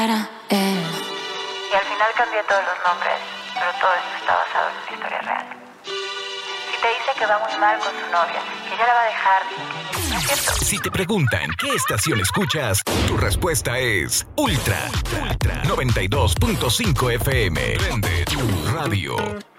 Y al final cambié todos los nombres, pero todo esto está basado en una historia real. Si te dice que va muy mal con su novia, que ya la va a dejar, ¿no es cierto? Si te preguntan qué estación escuchas, tu respuesta es Ultra 92.5 FM. Prende tu radio.